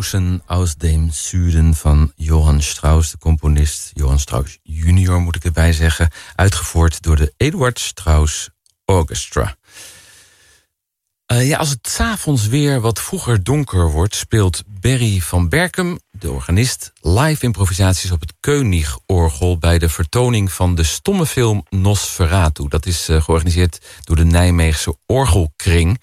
Draußen aus dem Süden van Johann Strauss, de componist. Johann Strauss junior, moet ik erbij zeggen. Uitgevoerd door de Eduard Strauss Orchestra. Als het 's avonds weer wat vroeger donker wordt, speelt Berry van Berkem, de organist, live improvisaties op het Koenichorgel bij de vertoning van de stomme film Nosferatu. Dat is georganiseerd door de Nijmeegse Orgelkring.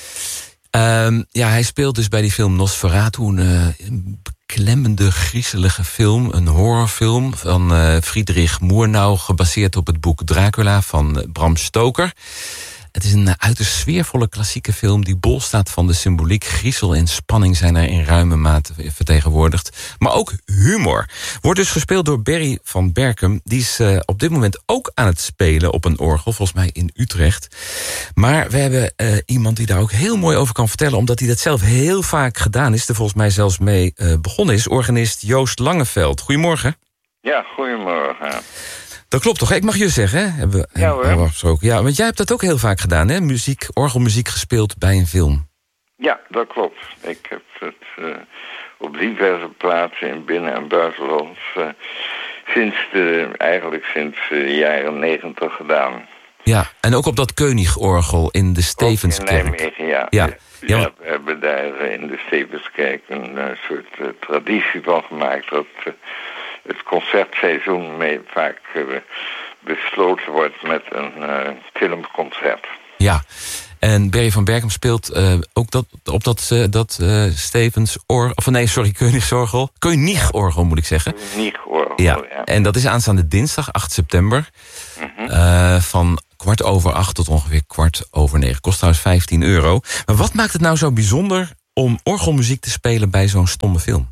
Hij speelt dus bij die film Nosferatu, een beklemmende, griezelige film, een horrorfilm van Friedrich Murnau, gebaseerd op het boek Dracula van Bram Stoker. Het is een uiterst sfeervolle klassieke film die bol staat van de symboliek. Griezel en spanning zijn er in ruime mate vertegenwoordigd. Maar ook humor. Wordt dus gespeeld door Berry van Berkem. Die is op dit moment ook aan het spelen op een orgel, volgens mij in Utrecht. Maar we hebben iemand die daar ook heel mooi over kan vertellen, omdat hij dat zelf heel vaak gedaan is. Er volgens mij zelfs mee begonnen is. Organist Joost Langeveld. Goedemorgen. Ja, goedemorgen. Dat klopt toch? Ik mag je zeggen, hè? Hebben we afgesproken. Ja, want jij hebt dat ook heel vaak gedaan, hè? Orgelmuziek gespeeld bij een film. Ja, dat klopt. Ik heb het op diverse plaatsen in binnen- en buitenland sinds de jaren 90 gedaan. Ja, en ook op dat Koenichorgel in de Stevenskerk. In Nijmegen, ja. We hebben daar in de Stevenskerk een soort traditie van gemaakt dat het concertseizoen vaak besloten wordt met een filmconcert. Ja, en Berry van Berkem speelt ook op dat Koenichorgel. Koenichorgel moet ik zeggen. Koenichorgel, ja. En dat is aanstaande dinsdag 8 september. Van 7:15 tot ongeveer 9:15. Kost trouwens €15. Maar wat maakt het nou zo bijzonder om orgelmuziek te spelen bij zo'n stomme film?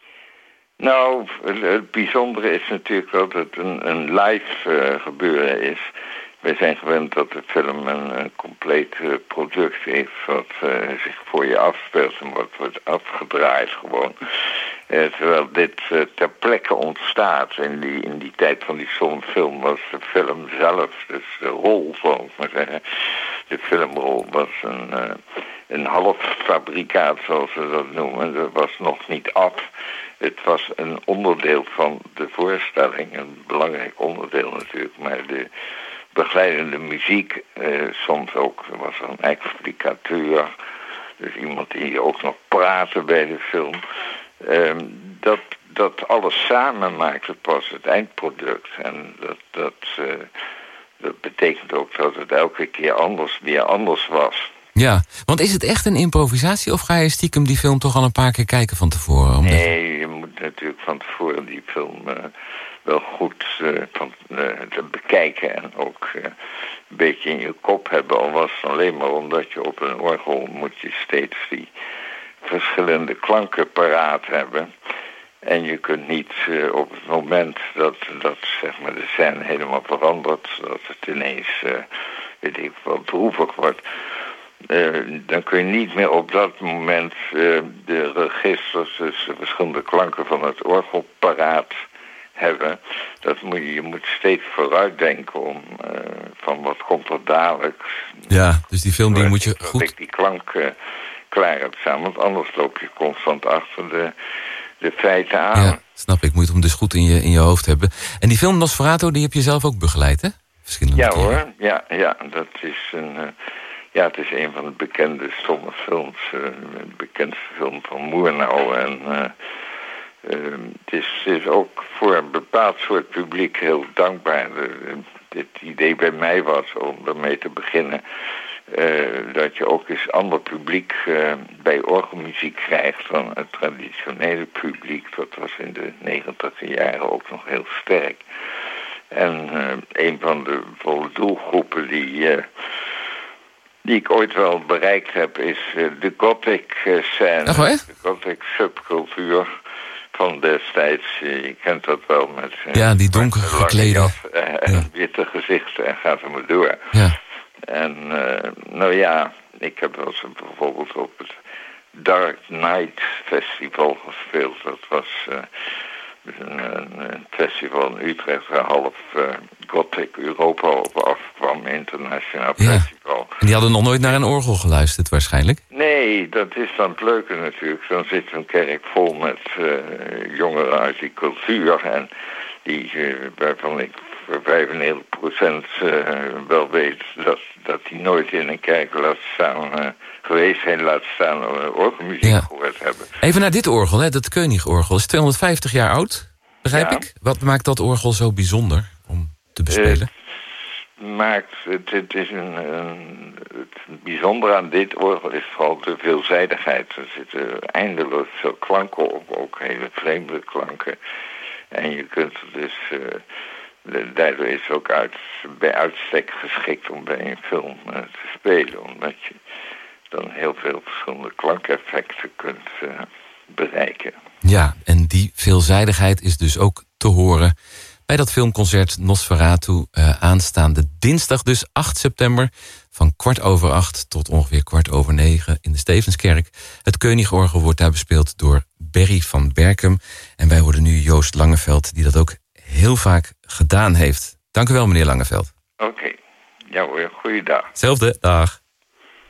Nou, het bijzondere is natuurlijk dat het een live gebeuren is. Wij zijn gewend dat de film een compleet product heeft wat zich voor je afspeelt en wat wordt afgedraaid gewoon. Terwijl dit ter plekke ontstaat. In die tijd van die film was de film zelf, dus de rol, zal ik maar zeggen. De filmrol was een half fabrikaat, zoals ze dat noemen. Dat was nog niet af. Het was een onderdeel van de voorstelling, een belangrijk onderdeel natuurlijk, maar de begeleidende muziek, soms ook was er een explicateur, dus iemand die ook nog praatte bij de film. Dat alles samen maakt het pas het eindproduct. En dat betekent ook dat het elke keer weer anders was. Ja, want is het echt een improvisatie of ga je stiekem die film toch al een paar keer kijken van tevoren? Nee, je moet natuurlijk van tevoren die film wel goed te bekijken en ook een beetje in je kop hebben. Al was het alleen maar omdat je op een orgel moet je steeds die verschillende klanken paraat hebben. En je kunt niet op het moment dat zeg maar de scène helemaal verandert, dat het ineens, weet ik wel, droevig wordt. Dan kun je niet meer op dat moment de registers, dus de verschillende klanken van het orgel paraat hebben. Je moet steeds vooruitdenken van wat komt er dadelijk. Ja, dus die film die moet je goed... Dat ik die klank klaar heb staan, want anders loop je constant achter de feiten aan. Ja, snap ik. Moet je hem dus goed in je hoofd hebben. En die film Nosferatu, die heb je zelf ook begeleid, hè? Ja hoor, ja, dat is het is een van de bekende stomme films. De bekendste film van Murnau. En het is ook voor een bepaald soort publiek heel dankbaar. Het idee bij mij was om ermee te beginnen dat je ook eens ander publiek bij orgelmuziek krijgt dan het traditionele publiek. Dat was in de 90e jaren ook nog heel sterk. En een van de doelgroepen die ik ooit wel bereikt heb, is de gothic scène. De gothic subcultuur van destijds. Je kent dat wel met die donker geklede en witte gezichten en gaat er maar door. Ja. En ik heb wel eens bijvoorbeeld op het Dark Night Festival gespeeld. Dat was een festival in Utrecht waar half Gothic Europa op afkwam, internationaal festival. En die hadden nog nooit naar een orgel geluisterd waarschijnlijk? Nee, dat is dan het leuke natuurlijk. Dan zit een kerk vol met jongeren uit die cultuur en die, waarvan ik voor 95% wel weet dat die nooit in een kerk geweest zijn, laat staan orgelmuziek gehoord hebben. Even naar dit orgel, hè, dat Koenigorgel. Is 250 jaar oud, begrijp ik? Wat maakt dat orgel zo bijzonder om te bespelen? Het bijzondere aan dit orgel is vooral de veelzijdigheid. Er zitten eindeloos veel klanken op, ook hele vreemde klanken. En je kunt er dus... daardoor is het ook bij uitstek geschikt om bij een film te spelen. Omdat je dan heel veel verschillende klankeffecten kunt bereiken. Ja, en die veelzijdigheid is dus ook te horen bij dat filmconcert Nosferatu aanstaande dinsdag, dus 8 september... van 8:15 tot ongeveer 9:15 in de Stevenskerk. Het Koenigorgel wordt daar bespeeld door Berry van Berkem. En wij horen nu Joost Langeveld, die dat ook heel vaak gedaan heeft. Dank u wel, meneer Langeveld. Oké. Ja hoor, goeiedag. Hetzelfde, dag.